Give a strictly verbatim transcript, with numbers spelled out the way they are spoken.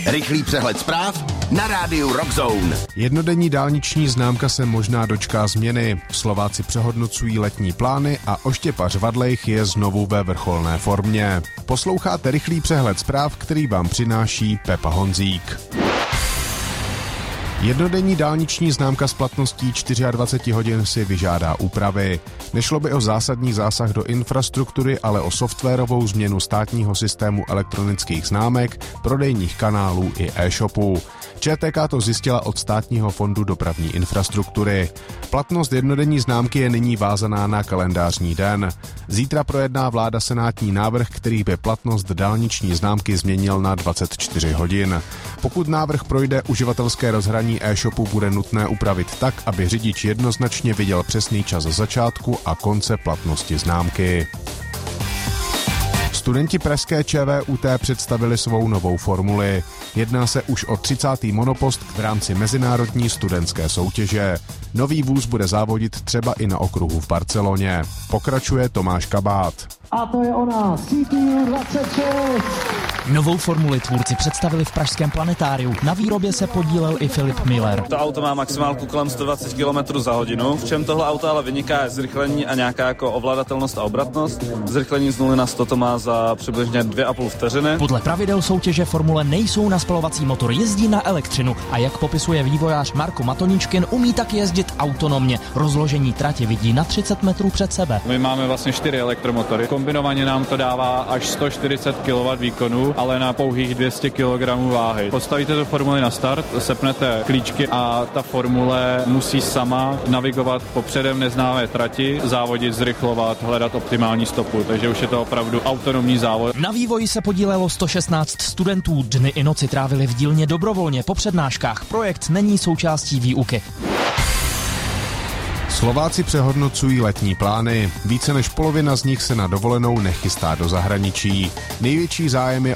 Rychlý přehled zpráv na rádiu Rockzone. Jednodenní dálniční známka se možná dočká změny. Slováci přehodnocují letní plány a oštěpař Vadlejch je znovu ve vrcholné formě. Posloucháte rychlý přehled zpráv, který vám přináší Pepa Honzík. Jednodenní dálniční známka s platností dvacet čtyři hodin si vyžádá úpravy. Nešlo by o zásadní zásah do infrastruktury, ale o softwarovou změnu státního systému elektronických známek, prodejních kanálů i e-shopů. ČTK to zjistila od Státního fondu dopravní infrastruktury. Platnost jednodenní známky je nyní vázaná na kalendářní den. Zítra projedná vláda senátní návrh, který by platnost dálniční známky změnil na dvacet čtyři hodin. Pokud návrh projde, uživatelské rozhraní e-shopu bude nutné upravit tak, aby řidič jednoznačně viděl přesný čas začátku a konce platnosti známky. Studenti pražské ČVUT představili svou novou formuli. Jedná se už o třicátý monopost v rámci mezinárodní studentské soutěže. Nový vůz bude závodit třeba i na okruhu v Barceloně. Pokračuje Tomáš Kabát. A to je ona, C T U dvacet šest. Novou formuli tvůrci představili v pražském planetáriu. Na výrobě se podílel i Filip Miller. To auto má maximálku kolem sto dvacet kilometrů za hodinu. V čem tohle auto ale vyniká je zrychlení a nějaká jako ovladatelnost a obratnost. Zrychlení z nuly na sto to má za přibližně dvě a půl vteřiny. Podle pravidel soutěže formule nejsou na spalovací motor, jezdí na elektřinu a jak popisuje vývojář Marko Matoničkin, umí tak jezdit autonomně. Rozložení trati vidí na třicet metrů před sebe. My máme vlastně čtyři elektromotory. Kombinovaně nám to dává až sto čtyřicet kilowattů výkonu, ale na pouhých dvě stě kilogramů váhy. Postavíte tu formuli na start, sepnete klíčky a ta formule musí sama navigovat po předem neznámé trati, závodit, zrychlovat, hledat optimální stopu, takže už je to opravdu autonomní závod. Na vývoji se podílelo sto šestnáct studentů, dny i noci trávili v dílně dobrovolně po přednáškách. Projekt není součástí výuky. Slováci přehodnocují letní plány. Více než polovina z nich se na dovolenou nechystá do zahraničí. Největší zájem je